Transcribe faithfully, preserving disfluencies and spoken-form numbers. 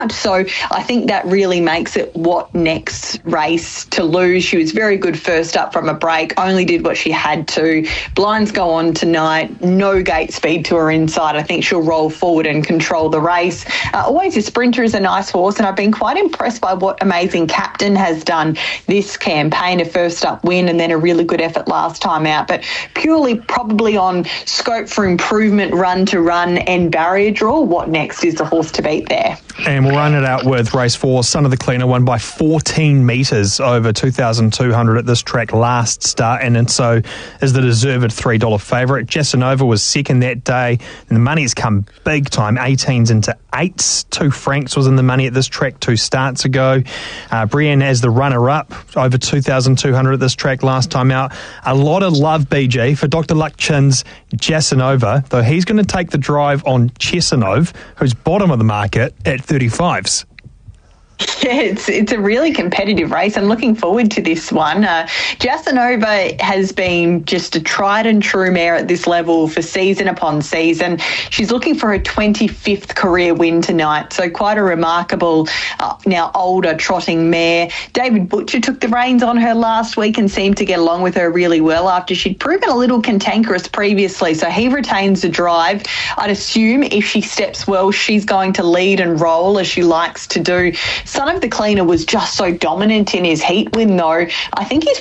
So I think that really makes it what next race to lose. She was very good first up from a break, only did what she had to. Blinds go on tonight, no gate speed to her inside. I think she'll roll forward and control the race. Uh, Always a Sprinter is a nice horse, and I've been quite impressed by what Amazing Captain has done this campaign. A first up win and then a really good effort last time out, but purely probably on scope for improvement, run to run and barrier draw. What next is the horse to beat there? And we'll run it out with race four, Son of the Cleaner, won by fourteen metres over two thousand two hundred at this track last start, and so is the deserved three dollars favourite. Jessanova was second that day, and the money's come big time, eighteens into eights. Two Franks was in the money at this track two starts ago. Uh, Brienne as the runner-up over two thousand two hundred at this track last time out. A lot of love, B G, for Doctor Luck Chin's Jessanova, though he's going to take the drive on Chesanov, who's bottom of the market at thirty-fives. Yeah, it's it's a really competitive race. I'm looking forward to this one. Uh, Jessanova has been just a tried and true mare at this level for season upon season. She's looking for her twenty-fifth career win tonight, so quite a remarkable, uh, now older trotting mare. David Butcher took the reins on her last week and seemed to get along with her really well after she'd proven a little cantankerous previously, so he retains the drive. I'd assume if she steps well, she's going to lead and roll as she likes to do. Son of the Cleaner was just so dominant in his heat win, though. I think he's